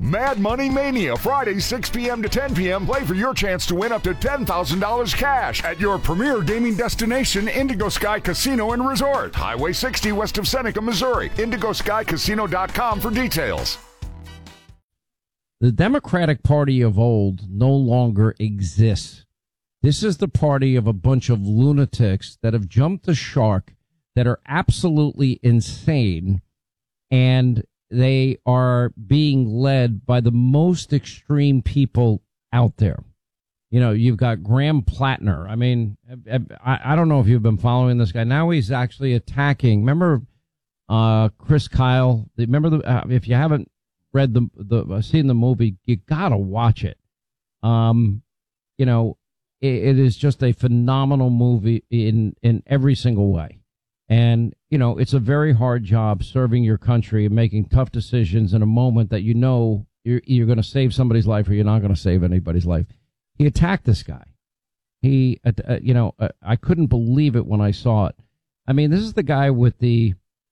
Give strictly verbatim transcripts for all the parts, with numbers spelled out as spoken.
Mad Money Mania, Friday, six p.m. to ten p.m. Play for your chance to win up to ten thousand dollars cash at your premier gaming destination, Indigo Sky Casino and Resort. Highway sixty west of Seneca, Missouri. indigo sky casino dot com for details. The Democratic Party of old no longer exists. This is the party of a bunch of lunatics that have jumped the shark, that are absolutely insane, and they are being led by the most extreme people out there. You know, you've got Graham Plattner. I mean, I, I don't know if you've been following this guy. Now he's actually attacking. Remember uh, Chris Kyle? Remember, the, uh, if you haven't read the, the uh, seen the movie, you got to watch it. Um, you know, it, it is just a phenomenal movie in, in every single way. And, you know, it's a very hard job serving your country and making tough decisions in a moment that you know you're, you're going to save somebody's life or you're not going to save anybody's life. He attacked this guy. He, uh, uh, you know, uh, I couldn't believe it when I saw it. I mean, this is the guy with the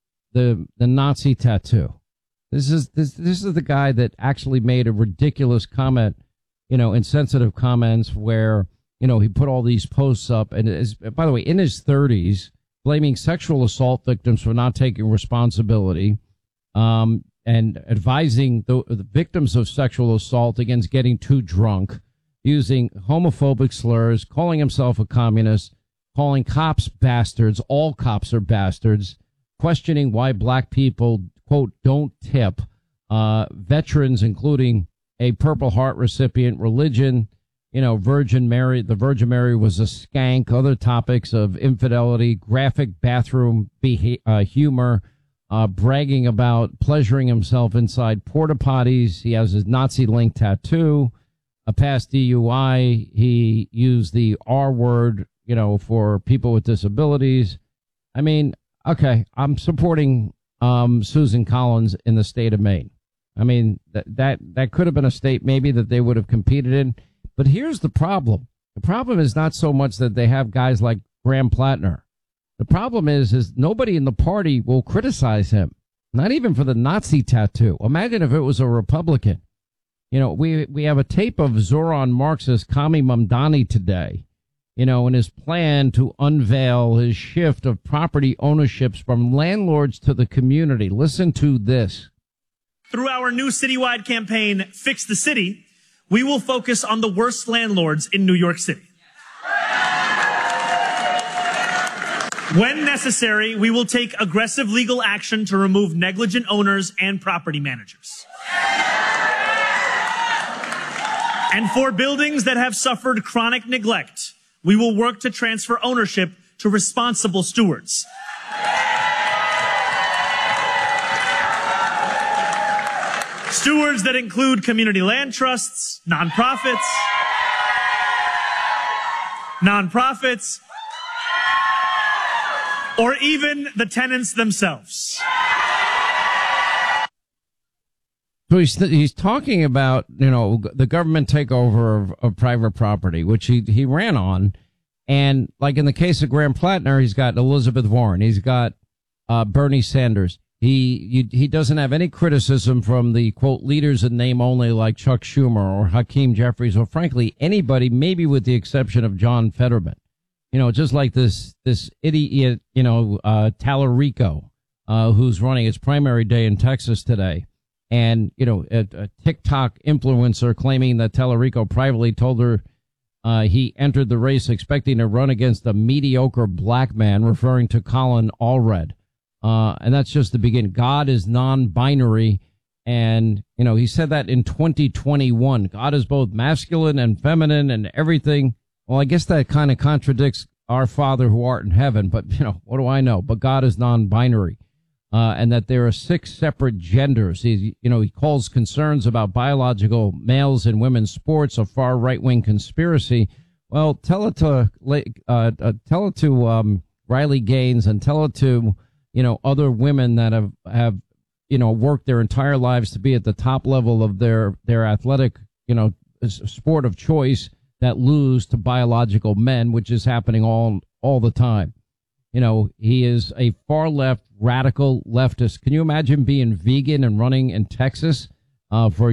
the the Nazi tattoo. This is this this is the guy that actually made a ridiculous comment, you know, insensitive comments where, you know, he put all these posts up and is, by the way, in his thirties, blaming sexual assault victims for not taking responsibility, um, and advising the, the victims of sexual assault against getting too drunk, using homophobic slurs, calling himself a communist, calling cops bastards. All cops are bastards, questioning why black people, quote, don't tip, uh, veterans, including a Purple Heart recipient, religion, you know, Virgin Mary, the Virgin Mary was a skank, other topics of infidelity, graphic bathroom beha- uh, humor, uh, bragging about pleasuring himself inside porta potties. He has his Nazi link tattoo, a past D U I. He used the R word, you know, for people with disabilities. I mean, okay, I'm supporting um, Susan Collins in the state of Maine. I mean, that that that could have been a state maybe that they would have competed in. But here's the problem. The problem is not so much that they have guys like Graham Plattner. The problem is, is nobody in the party will criticize him, not even for the Nazi tattoo. Imagine if it was a Republican. You know, we we have a tape of Zoran Marxist Kami Mamdani today, you know, and his plan to unveil his shift of property ownerships from landlords to the community. Listen to this. Through our new citywide campaign, Fix the City, we will focus on the worst landlords in New York City. When necessary, we will take aggressive legal action to remove negligent owners and property managers. And for buildings that have suffered chronic neglect, we will work to transfer ownership to responsible stewards. Stewards that include community land trusts, nonprofits, nonprofits, or even the tenants themselves. So he's, he's talking about, you know, the government takeover of, of private property, which he, he ran on. And like in the case of Graham Plattner, he's got Elizabeth Warren. He's got uh, Bernie Sanders. He you, he doesn't have any criticism from the, quote, leaders in name only like Chuck Schumer or Hakeem Jeffries or, frankly, anybody, maybe with the exception of John Fetterman. You know, just like this this idiot, you know, uh, Tallarico, uh, who's running his primary day in Texas today. And, you know, a, a TikTok influencer claiming that Tallarico privately told her uh, he entered the race expecting to run against a mediocre black man, referring to Colin Allred. Uh, and that's just the beginning. God is non-binary. And, you know, he said that in twenty twenty-one. God is both masculine and feminine and everything. Well, I guess that kind of contradicts our Father who art in heaven. But, you know, what do I know? But God is non-binary. Uh, and that there are six separate genders. He, you know, he calls concerns about biological males in women's sports a far right-wing conspiracy. Well, tell it to, uh, uh, tell it to, um, Riley Gaines and tell it to, you know, other women that have, have, you know, worked their entire lives to be at the top level of their, their athletic, you know, sport of choice that lose to biological men, which is happening all, all the time. You know, he is a far left radical leftist. Can you imagine being vegan and running in Texas, uh, for